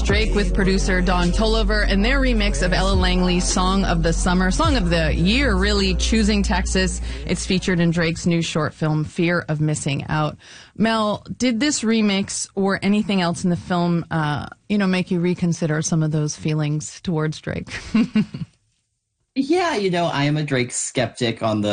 Drake with producer Don Toliver and their remix of Ella Langley's Song of the Summer, Song of the Year, really, Choosing Texas. It's featured in Drake's new short film, Fear of Missing Out. Mel, did this remix or anything else in the film, make you reconsider some of those feelings towards Drake? Yeah, I am a Drake skeptic on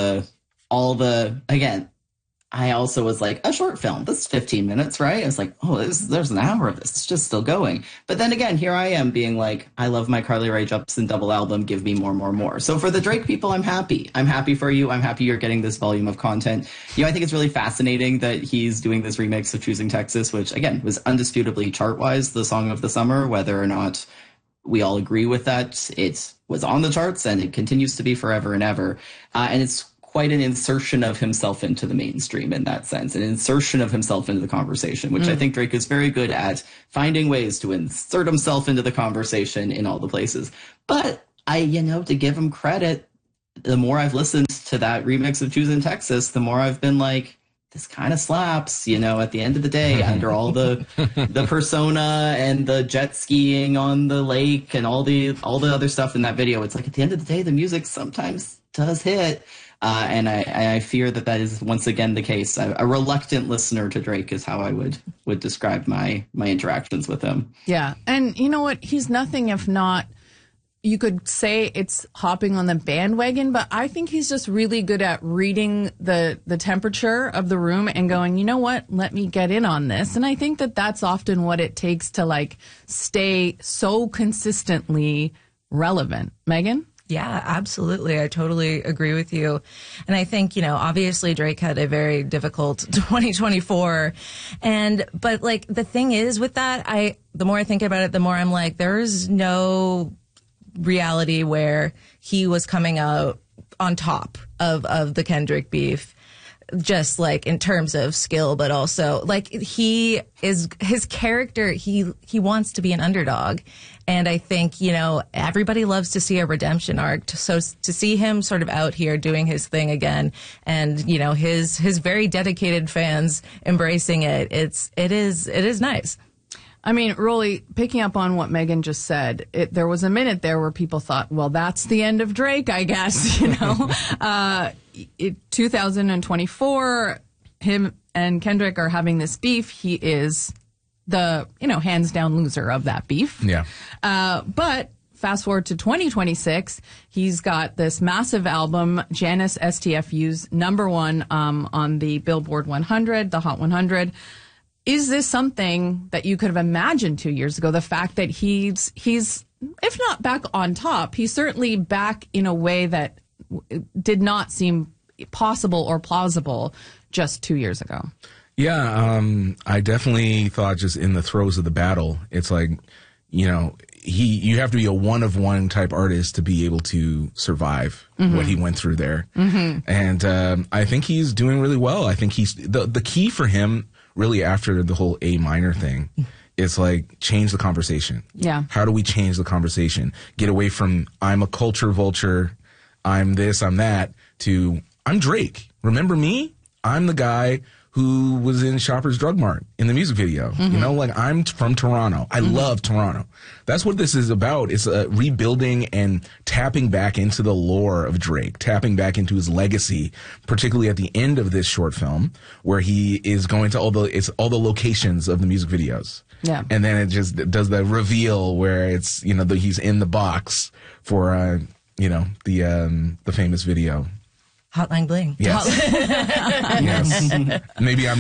again, I also was like, a short film, this is 15 minutes, right? I was like, there's an hour of this. It's just still going. But then again, here I am being like, I love my Carly Rae Jepsen double album. Give me more, more, more. So for the Drake people, I'm happy. I'm happy for you. I'm happy you're getting this volume of content. I think it's really fascinating that he's doing this remix of Choosing Texas, which, again, was undisputably chart-wise the song of the summer, whether or not we all agree with that. It was on the charts, and it continues to be forever and ever. And it's quite an insertion of himself into the mainstream in that sense, an insertion of himself into the conversation, which I think Drake is very good at, finding ways to insert himself into the conversation in all the places. But to give him credit, the more I've listened to that remix of Choosing Texas, the more I've been like, this kind of slaps, at the end of the day, under all the persona and the jet skiing on the lake and all the other stuff in that video. It's like, at the end of the day, the music sometimes does hit. And I fear that is once again the case. A reluctant listener to Drake is how I would describe my interactions with him. Yeah. And you know what? He's nothing if not, you could say it's hopping on the bandwagon, but I think he's just really good at reading the temperature of the room and going, you know what? Let me get in on this. And I think that's often what it takes to stay so consistently relevant. Megan? Yeah, absolutely. I totally agree with you. And I think, obviously Drake had a very difficult 2024. But the thing is with that, the more I think about it, the more I'm like, there's no reality where he was coming out on top of the Kendrick beef. Just in terms of skill, but also his character, he wants to be an underdog. And I think, everybody loves to see a redemption arc. So to see him sort of out here doing his thing again and, his very dedicated fans embracing it, it is nice. I mean, Rolly, picking up on what Megan just said, there was a minute there where people thought, well, that's the end of Drake, I guess, 2024, him and Kendrick are having this beef. He is the, hands down loser of that beef. Yeah. But fast forward to 2026, he's got this massive album, Janice STFU's #1 on the Billboard 100, the Hot 100. Is this something that you could have imagined 2 years ago? The fact that he's if not back on top, he's certainly back in a way that did not seem possible or plausible just 2 years ago. Yeah, I definitely thought just in the throes of the battle, it's like, you have to be a one-of-one type artist to be able to survive what he went through there. And I think he's doing really well. I think he's the key for him really after the whole A minor thing. It's change the conversation. Yeah. How do we change the conversation? Get away from I'm a culture vulture, I'm this, I'm that, to I'm Drake. Remember me? I'm the guy who was in Shoppers Drug Mart in the music video. I'm from Toronto. I love Toronto. That's what this is about. It's rebuilding and tapping back into the lore of Drake, tapping back into his legacy, particularly at the end of this short film, where he is going to all the locations of the music videos. Yeah. And then it just does the reveal where it's, he's in the box for, the famous video. Hotline Bling. Yes. Yes. Maybe I'm